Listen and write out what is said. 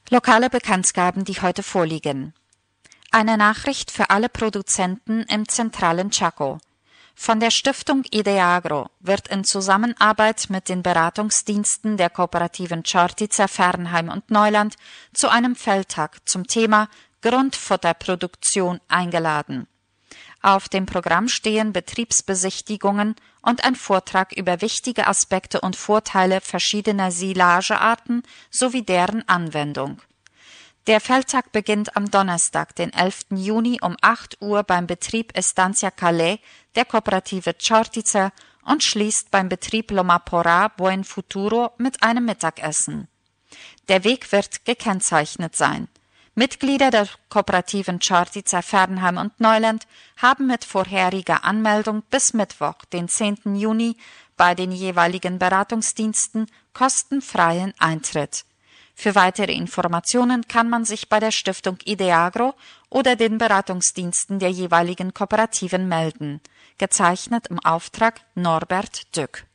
Lokale Bekanntgaben, die heute vorliegen. Eine Nachricht für alle Produzenten im zentralen Chaco. Von der Stiftung Ideagro wird in Zusammenarbeit mit den Beratungsdiensten der Kooperativen Chortica, Fernheim und Neuland zu einem Feldtag zum Thema Grundfutterproduktion eingeladen. Auf dem Programm stehen Betriebsbesichtigungen und ein Vortrag über wichtige Aspekte und Vorteile verschiedener Silagearten sowie deren Anwendung. Der Feldtag beginnt am Donnerstag, den 11. Juni um 8 Uhr beim Betrieb Estancia Calais der Kooperative Chortica und schließt beim Betrieb Lomapora Buen Futuro mit einem Mittagessen. Der Weg wird gekennzeichnet sein. Mitglieder der Kooperativen Chortica, Fernheim und Neuland haben mit vorheriger Anmeldung bis Mittwoch, den 10. Juni, bei den jeweiligen Beratungsdiensten kostenfreien Eintritt. Für weitere Informationen kann man sich bei der Stiftung Ideagro oder den Beratungsdiensten der jeweiligen Kooperativen melden. Gezeichnet im Auftrag Norbert Dück.